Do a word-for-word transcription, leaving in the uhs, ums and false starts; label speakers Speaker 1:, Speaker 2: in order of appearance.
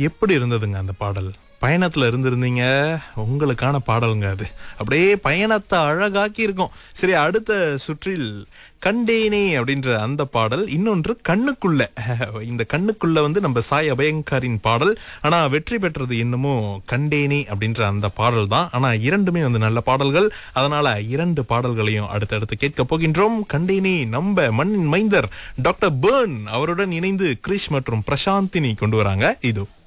Speaker 1: எப்படி இருந்ததுங்க அந்த பாடல்? பயணத்துல இருந்திருந்தீங்க, உங்களுக்கான பாடலுங்க அது. அப்படியே பயணத்தை அழகாக்கி இருக்கும். சரி, அடுத்த சுற்றில் கண்டேனே அப்படின்ற அந்த பாடல், இன்னொன்று கண்ணுக்குள்ள. இந்த கண்ணுக்குள்ள வந்து நம்ம சாய் அபயங்கரின் பாடல். ஆனா வெற்றி பெற்றது என்னமோ கண்டேனே அப்படின்ற அந்த பாடல் தான். ஆனா இரண்டுமே வந்து நல்ல பாடல்கள். அதனால இரண்டு பாடல்களையும் அடுத்தடுத்து கேட்க போகின்றோம். கண்டேனே நம்ம மண்ணின் மைந்தர் டாக்டர் பர்ன் அவருடன் இணைந்து கிரிஷ் மற்றும் பிரசாந்தினி கொண்டு வராங்க. இது